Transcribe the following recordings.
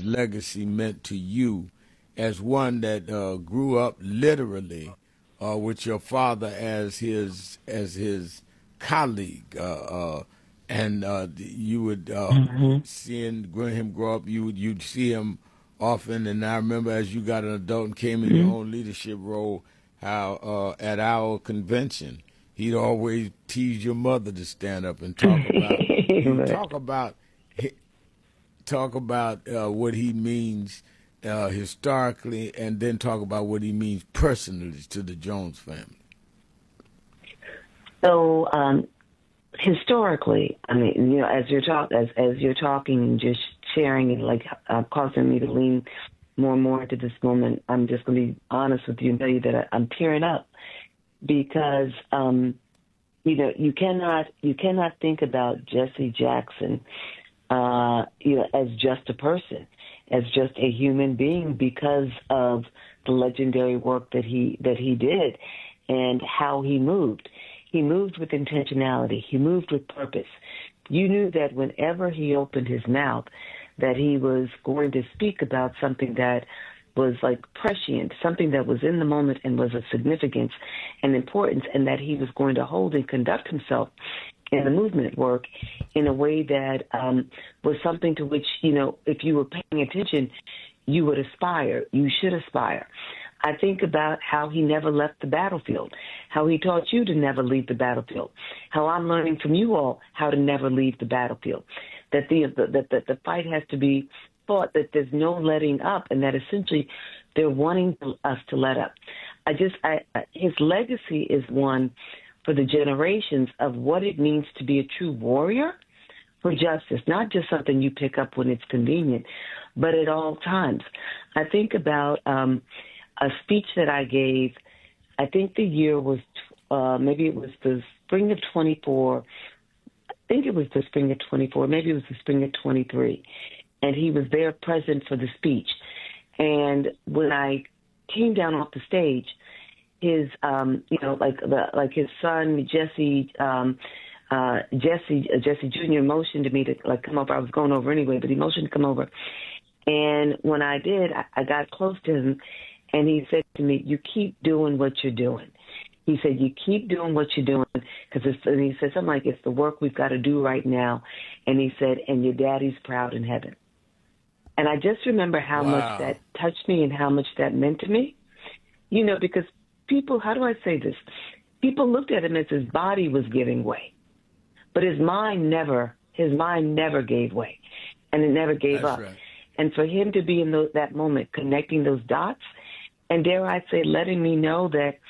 his legacy meant to you as one that grew up literally with your father as his colleague, and you would Hmm. seeing him grow up. You'd see him often, and I remember as you got an adult and came in your Hmm. own leadership role, how at our convention he'd always tease your mother to stand up and talk about he Right. talk about what he means historically, and then talk about what he means personally to the Jones family. So historically, I mean, as you're talking and just sharing and like causing me to lean more and more into this moment, I'm just going to be honest with you and tell you that I'm tearing up because you cannot think about Jesse Jackson as just a person, as just a human being because of the legendary work that he did and how he moved. He moved with intentionality. He moved with purpose. You knew that whenever he opened his mouth, that he was going to speak about something that was like prescient, something that was in the moment and was of significance and importance, and that he was going to hold and conduct himself in the movement work in a way that was something to which, if you were paying attention, you would aspire. You should aspire. I think about how he never left the battlefield, how he taught you to never leave the battlefield, how I'm learning from you all how to never leave the battlefield, that the fight has to be fought, that there's no letting up, and that essentially they're wanting us to let up. His legacy is one for the generations of what it means to be a true warrior for justice, not just something you pick up when it's convenient, but at all times. I think about a speech that I gave. I think the year was maybe it was the spring of 24. I think it was the spring of 24. Maybe it was the spring of 23. And he was there present for the speech. And when I came down off the stage, his like his son Jesse Jr. motioned to me to like come over. I was going over anyway, but he motioned to come over. And when I did, I got close to him, and he said to me, "You keep doing what you're doing." He said, "You keep doing what you're doing," and he said something like, "It's the work we've got to do right now." And he said, "And your daddy's proud in heaven." And I just remember how much Wow. that touched me and how much that meant to me. Because people, how do I say this? People looked at him as his body was giving way, but his mind never gave way, and it never gave That's up. right. And for him to be in that moment, connecting those dots, and dare I say, letting me know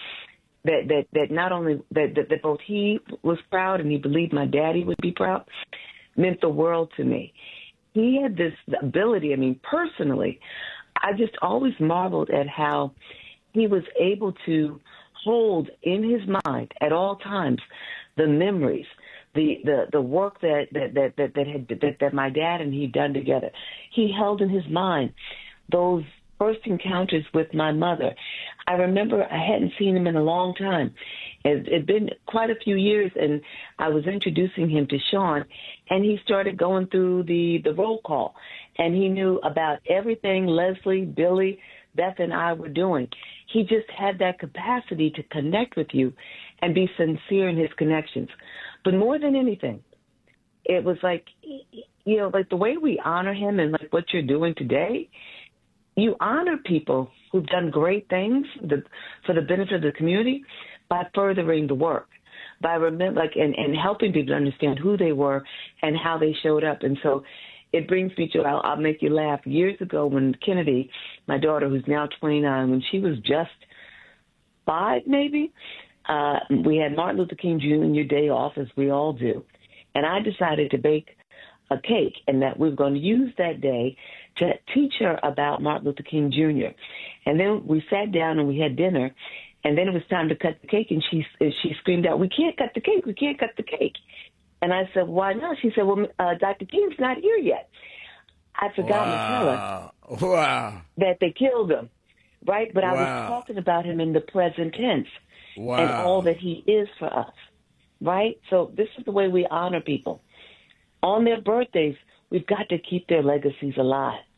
that not only that both he was proud and he believed my daddy would be proud, meant the world to me. He had this ability. I mean, personally, I just always marveled at how he was able to hold in his mind at all times the memories, the work that my dad and he done together. He held in his mind those first encounters with my mother. I remember I hadn't seen him in a long time. It'd been quite a few years, and I was introducing him to Sean, and he started going through the roll call, and he knew about everything Leslie, Billy, Beth, and I were doing. He just had that capacity to connect with you and be sincere in his connections. But more than anything, it was like, like the way we honor him and like what you're doing today, you honor people who've done great things for the benefit of the community by furthering the work, by and helping people understand who they were and how they showed up. And so it brings me to, I'll make you laugh. Years ago when Kennedy, my daughter, who's now 29, when she was just 5 maybe, we had Martin Luther King Jr. Day off, as we all do. And I decided to bake a cake, and that we were going to use that day to teach her about Martin Luther King Jr. And then we sat down and we had dinner, and then it was time to cut the cake, and she screamed out, "We can't cut the cake! We can't cut the cake!" And I said, "Why not?" She said, "Well, Dr. King's not here yet." I'd forgotten to tell her Wow. Wow. that they killed him, right? But I was Wow. talking about him in the present tense and all Wow. that he is for us, right? So this is the way we honor people. On their birthdays, we've got to keep their legacies alive.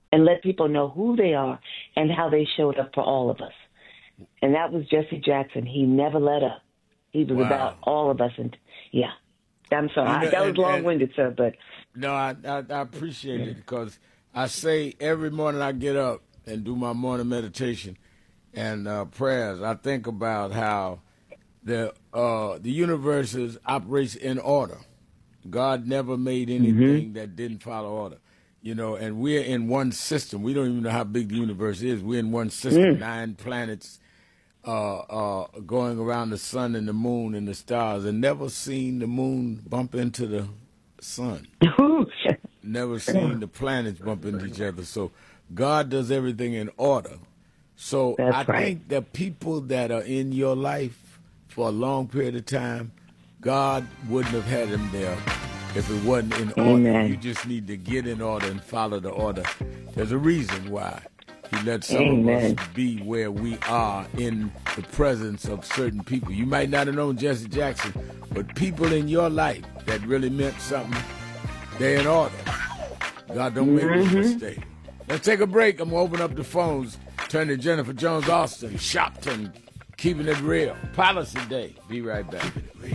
and let people know who they are and how they showed up for all of us. And that was Jesse Jackson. He never let up. He was about all of us. And yeah, I'm sorry. That was long-winded, sir, but. No, I appreciate it, because I say every morning I get up and do my morning meditation and prayers, I think about how the universe operates in order. God never made anything that didn't follow order. You know, and we're in one system. We don't even know how big the universe is. We're in one system, 9 planets going around the sun and the moon and the stars, and never seen the moon bump into the sun. Never seen the planets bump into each other. So God does everything in order. So I think the people that are in your life for a long period of time, God wouldn't have had them there if it wasn't in order. You just need to get in order and follow the order. There's a reason why He let some of us be where we are in the presence of certain people. You might not have known Jesse Jackson, but people in your life that really meant something, they're in order. God don't make a mistake. Let's take a break. I'm going to open up the phones. Turn to Jennifer Jones Austin, Shopton, keeping it real. Policy Day. Be right back.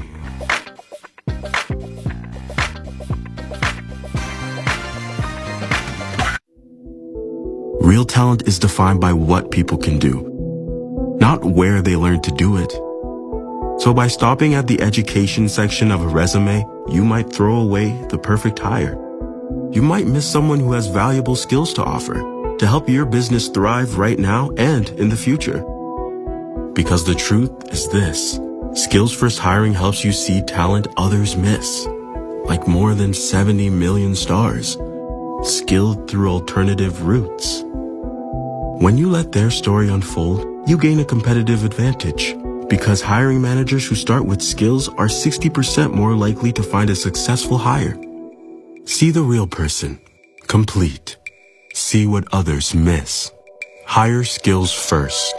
Real talent is defined by what people can do, not where they learn to do it. So by stopping at the education section of a resume, you might throw away the perfect hire. You might miss someone who has valuable skills to offer to help your business thrive right now and in the future. Because the truth is this: Skills First Hiring helps you see talent others miss, like more than 70 million stars, skilled through alternative routes. When you let their story unfold, you gain a competitive advantage, because hiring managers who start with skills are 60% more likely to find a successful hire. See the real person, complete. See what others miss. Hire skills first.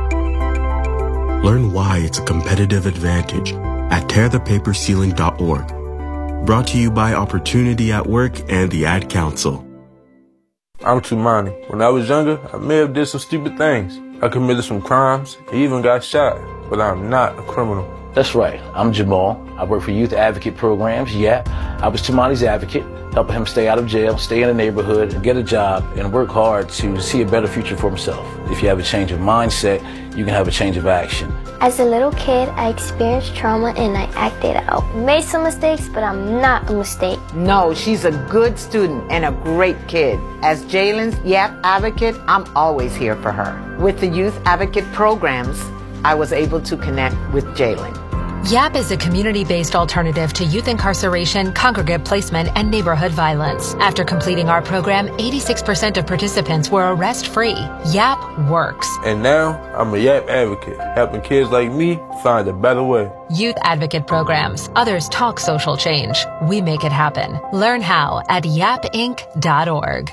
Learn why it's a competitive advantage at tearthepaperceiling.org. Brought to you by Opportunity at Work and the Ad Council. I'm Tumani. When I was younger, I may have did some stupid things. I committed some crimes, I even got shot, but I'm not a criminal. That's right. I'm Jamal. I work for Youth Advocate Programs, YAP. I was Tumani's advocate, helping him stay out of jail, stay in the neighborhood, get a job, and work hard to see a better future for himself. If you have a change of mindset, you can have a change of action. As a little kid, I experienced trauma and I acted out. Made some mistakes, but I'm not a mistake. No, she's a good student and a great kid. As Jalen's YAP advocate, I'm always here for her. With the Youth Advocate Programs, I was able to connect with Jalen. YAP is a community-based alternative to youth incarceration, congregate placement, and neighborhood violence. After completing our program, 86% of participants were arrest-free. YAP works. And now, I'm a YAP advocate, helping kids like me find a better way. Youth Advocate Programs. Others talk social change. We make it happen. Learn how at yapinc.org.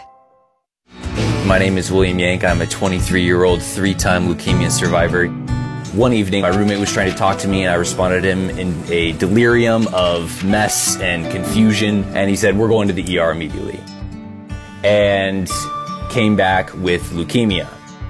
My name is William Yank. I'm a 23-year-old, 3-time leukemia survivor. One evening, my roommate was trying to talk to me, and I responded to him in a delirium of mess and confusion, and he said, "We're going to the ER immediately," and came back with leukemia.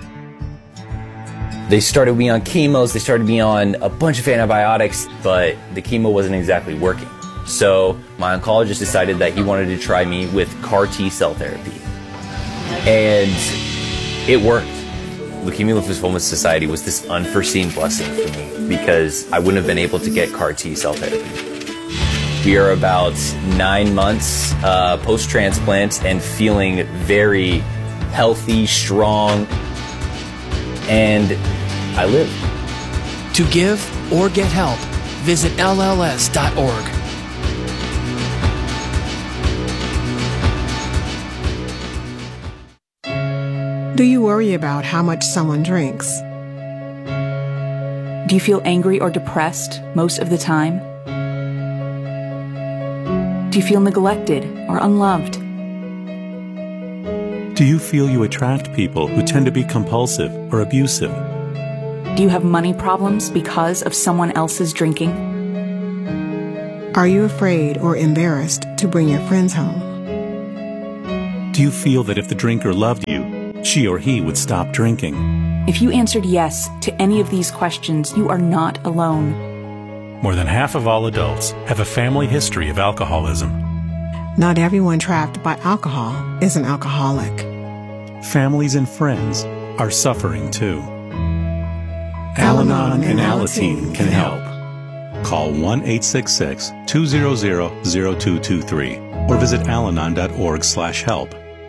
They started me on chemos, they started me on a bunch of antibiotics, but the chemo wasn't exactly working. So my oncologist decided that he wanted to try me with CAR T-cell therapy, and it worked. Leukemia Lymphoma Society was this unforeseen blessing for me because I wouldn't have been able to get CAR T-cell therapy. We are about 9 months post-transplant and feeling very healthy, strong, and I live. To give or get help, visit LLS.org. Do you worry about how much someone drinks? Do you feel angry or depressed most of the time? Do you feel neglected or unloved? Do you feel you attract people who tend to be compulsive or abusive? Do you have money problems because of someone else's drinking? Are you afraid or embarrassed to bring your friends home? Do you feel that if the drinker loved you, she or he would stop drinking? If you answered yes to any of these questions, you are not alone. More than half of all adults have a family history of alcoholism. Not everyone trapped by alcohol is an alcoholic. Families and friends are suffering too. Al-Anon and Alateen can help. Call 1-866-200-0223 or visit alanon.org/help.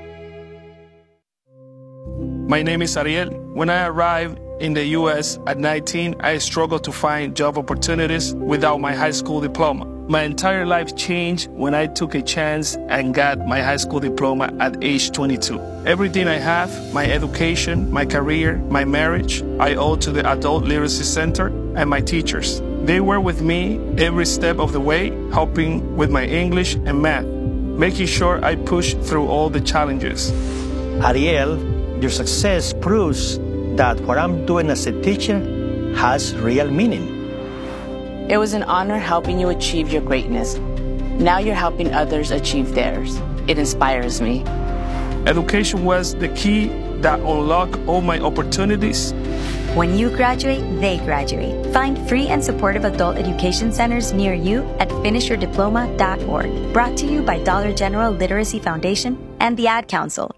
My name is Ariel. When I arrived in the U.S. at 19, I struggled to find job opportunities without my high school diploma. My entire life changed when I took a chance and got my high school diploma at age 22. Everything I have, my education, my career, my marriage, I owe to the Adult Literacy Center and my teachers. They were with me every step of the way, helping with my English and math, making sure I pushed through all the challenges. Ariel, your success proves that what I'm doing as a teacher has real meaning. It was an honor helping you achieve your greatness. Now you're helping others achieve theirs. It inspires me. Education was the key that unlocked all my opportunities. When you graduate, they graduate. Find free and supportive adult education centers near you at finishyourdiploma.org. Brought to you by Dollar General Literacy Foundation and the Ad Council.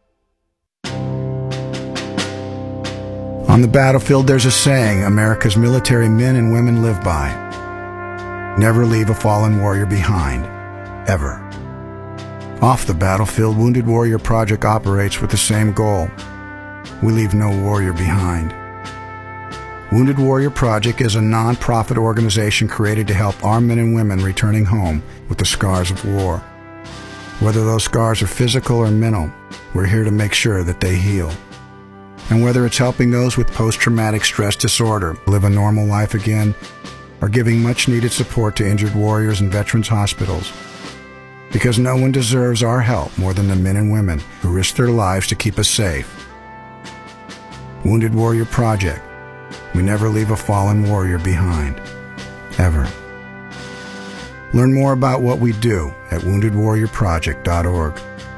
On the battlefield, there's a saying America's military men and women live by. Never leave a fallen warrior behind, ever. Off the battlefield, Wounded Warrior Project operates with the same goal. We leave no warrior behind. Wounded Warrior Project is a non-profit organization created to help our men and women returning home with the scars of war. Whether those scars are physical or mental, we're here to make sure that they heal. And whether it's helping those with post-traumatic stress disorder live a normal life again, or giving much-needed support to injured warriors in veterans' hospitals. Because no one deserves our help more than the men and women who risk their lives to keep us safe. Wounded Warrior Project. We never leave a fallen warrior behind. Ever. Learn more about what we do at woundedwarriorproject.org.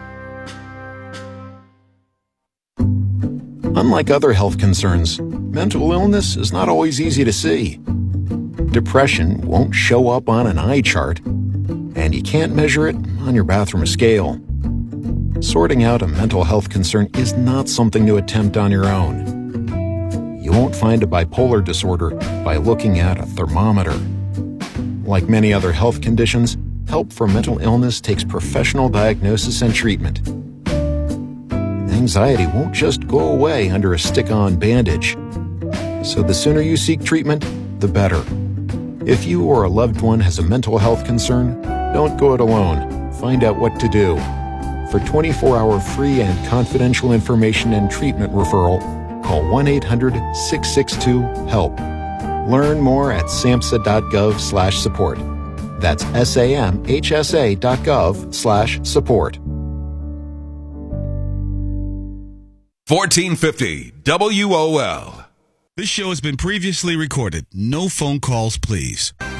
Unlike other health concerns, mental illness is not always easy to see. Depression won't show up on an eye chart, and you can't measure it on your bathroom scale. Sorting out a mental health concern is not something to attempt on your own. You won't find a bipolar disorder by looking at a thermometer. Like many other health conditions, help for mental illness takes professional diagnosis and treatment. Anxiety won't just go away under a stick-on bandage. So the sooner you seek treatment, the better. If you or a loved one has a mental health concern, don't go it alone. Find out what to do. For 24-hour free and confidential information and treatment referral, call 1-800-662-HELP. Learn more at samhsa.gov/support. That's samhsa.gov/support. 1450 WOL. This show has been previously recorded. No phone calls, please.